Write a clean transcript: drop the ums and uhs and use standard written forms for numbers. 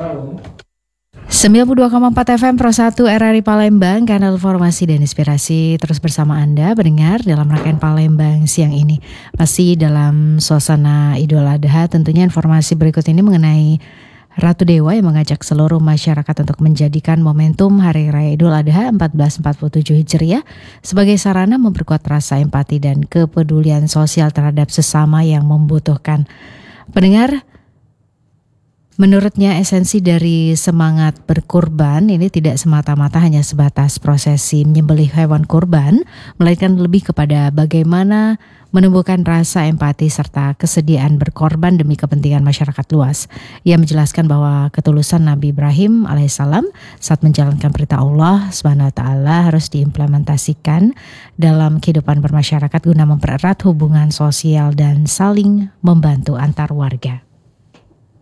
92,4 FM Pro 1 RRI Palembang, kanal informasi dan inspirasi terus bersama Anda mendengar dalam rangkaian Palembang siang ini. Masih dalam suasana Idul Adha, tentunya informasi berikut ini mengenai Ratu Dewa yang mengajak seluruh masyarakat untuk menjadikan momentum Hari Raya Idul Adha 1447 Hijriah sebagai sarana memperkuat rasa empati dan kepedulian sosial terhadap sesama yang membutuhkan. Pendengar, menurutnya esensi dari semangat berkurban ini tidak semata-mata hanya sebatas prosesi menyembelih hewan kurban, melainkan lebih kepada bagaimana menumbuhkan rasa empati serta kesediaan berkorban demi kepentingan masyarakat luas. Ia menjelaskan bahwa ketulusan Nabi Ibrahim alaihissalam saat menjalankan perintah Allah Subhanahu wa taala harus diimplementasikan dalam kehidupan bermasyarakat guna mempererat hubungan sosial dan saling membantu antar warga.